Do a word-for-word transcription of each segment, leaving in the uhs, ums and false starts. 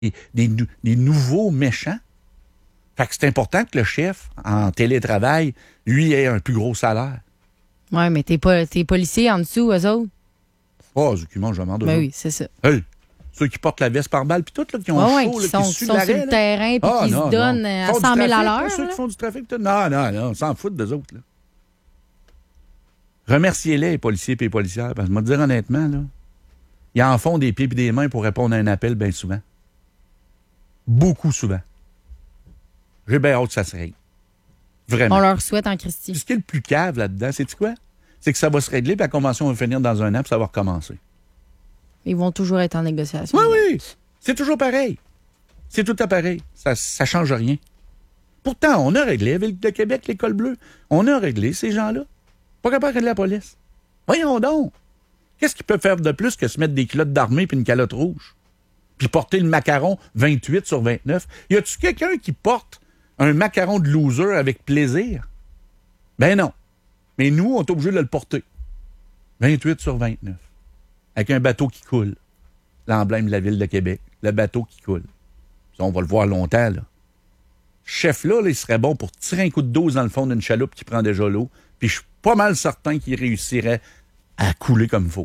des, des, des nouveaux méchants. Fait que c'est important que le chef, en télétravail, lui, ait un plus gros salaire. Oui, mais t'es, pas, t'es policier en dessous, eux autres. Oh, ceux qui mangent vraiment de Ben oui, c'est ça. Hey, ceux qui portent la veste par balle, puis tout, là, qui ont ouais, chaud, ouais, là, qui sont, qui suent sont l'arrêt, sur le là. terrain puis Ah, qui non, se donnent non. à Font du cent mille à trafic, l'heure. là, Ceux là. qui font du trafic, tout. Non, non, non, on s'en fout d'eux autres. Là. Remerciez-les, les policiers et les policières, parce que je vais te dire honnêtement, là, ils en font des pieds et des mains pour répondre à un appel bien souvent. Beaucoup souvent. J'ai bien hâte que ça se règle. Vraiment. On leur souhaite en Christie. Puis ce qui est le plus cave là-dedans, c'est-tu quoi? C'est que ça va se régler, puis la convention va finir dans un an, puis ça va recommencer. Ils vont toujours être en négociation. Oui, oui. C'est toujours pareil. C'est tout à pareil. Ça ne change rien. Pourtant, on a réglé, Ville de Québec, l'école bleue. On a réglé ces gens-là. Pas capable de régler la police. Voyons donc. Qu'est-ce qu'ils peuvent faire de plus que se mettre des culottes d'armée puis une calotte rouge? Puis porter le macaron vingt-huit sur vingt-neuf? Y a-tu quelqu'un qui porte un macaron de loser avec plaisir? Ben non. Mais nous, on est obligé de le porter. vingt-huit sur vingt-neuf. Avec un bateau qui coule. L'emblème de la Ville de Québec. Le bateau qui coule. Ça, on va le voir longtemps, là. Chef-là, là, il serait bon pour tirer un coup de dose dans le fond d'une chaloupe qui prend déjà l'eau. Puis je suis pas mal certain qu'il réussirait à couler comme il faut.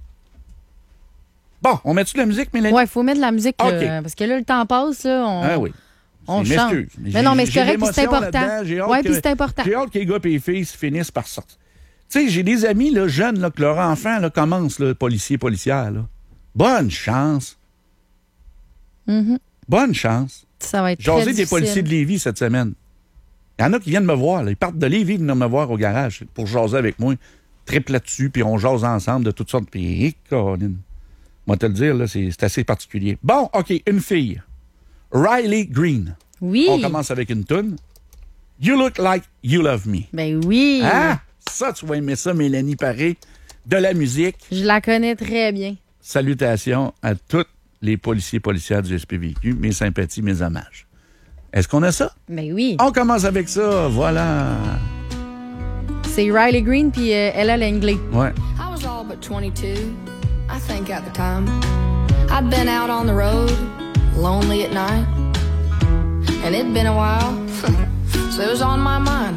Bon, on met-tu de la musique, Mélanie? Oui, il faut mettre de la musique, là, Okay. parce que là, le temps passe, là, on, Ah oui. on Je chante. m'excuse, mais Mais j'ai- non, mais c'est j'ai correct, puis c'est l'émotion important. là-dedans. J'ai hâte Oui, que- puis c'est important. J'ai hâte que les gars et les filles se finissent par sortir. Tu sais, j'ai des amis là, jeunes, là, que leur enfant là, commence, là, policier, policière. Là. Bonne chance. Mm-hmm. Bonne chance. Ça va être J'ai très osé des difficile. policiers de Lévis cette semaine. Il y en a qui viennent me voir. Là. Ils partent de Lévis, ils viennent me voir au garage pour jaser avec moi. Triple là-dessus, puis on jase ensemble de toutes sortes. Puis, hé, Colin. Moi, te le dire, là, c'est, c'est assez particulier. Bon, OK, une fille. Riley Green. Oui. On commence avec une toune. You look like you love me. Ben oui. Ah, ça, tu vas aimer ça, Mélanie Paré. De la musique. Je la connais très bien. Salutations à tous les policiers et policières du S P V Q. Mes sympathies, mes hommages. Est-ce qu'on a ça? Ben oui. On commence avec ça, voilà. C'est Riley Green puis euh, Ella Langley. Ouais. I was all but twenty-two, I think at the time. I'd been out on the road, lonely at night. And it'd been a while, so it was on my mind.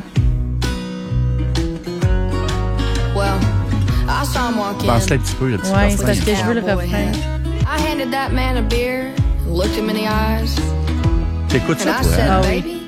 Well, I saw him walk in. Pense-le un petit peu, le petit Ouais, refrain. c'est parce que je veux le refrain. I handed that man a beer, looked him in the eyes. T'écoutes And ça, I toi? said, Hein? Ah oui. baby,